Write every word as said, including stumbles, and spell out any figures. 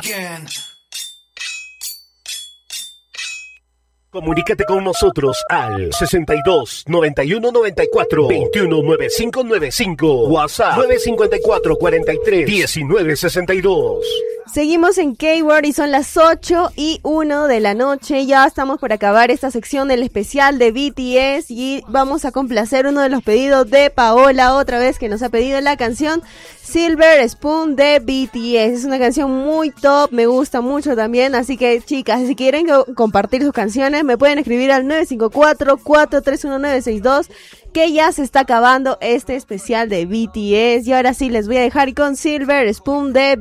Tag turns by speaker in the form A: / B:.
A: again.
B: Comunícate con nosotros al sesenta y dos, noventa y uno, noventa y cuatro, veintiuno, noventa y cinco noventa y cinco. WhatsApp nueve cinco cuatro, cuarenta y tres, diecinueve sesenta y dos.
C: Seguimos en K-Word y son las ocho y uno de la noche. Ya estamos por acabar esta sección del especial de B T S y vamos a complacer uno de los pedidos de Paola, otra vez, que nos ha pedido la canción Silver Spoon de B T S. Es una canción muy top, me gusta mucho también, así que chicas, si quieren compartir sus canciones, me pueden escribir al nueve cinco cuatro, cuatro tres uno nueve seis dos, que ya se está acabando este especial de B T S. Y ahora sí, les voy a dejar con Silver Spoon de